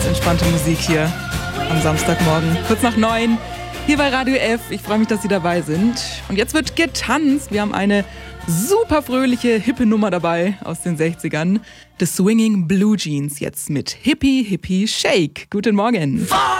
entspannte Musik hier am Samstagmorgen, kurz nach 9, hier bei Radio F. Ich freue mich, dass Sie dabei sind. Und jetzt wird getanzt. Wir haben eine super fröhliche, hippe Nummer dabei aus den 60ern. The Swinging Blue Jeans jetzt mit Hippie Hippie Shake. Guten Morgen.